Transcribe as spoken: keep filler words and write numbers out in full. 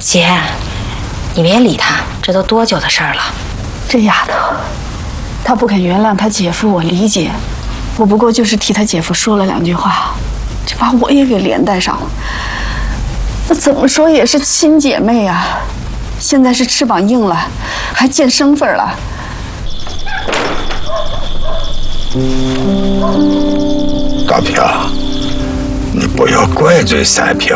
姐，你别理他，这都多久的事儿了？ 这丫头，她不肯原谅她姐夫，我理解。我不过就是替她姐夫说了两句话，这把我也给连带上了。那怎么说也是亲姐妹啊！现在是翅膀硬了，还见生分了。 大平，你不要怪罪三平。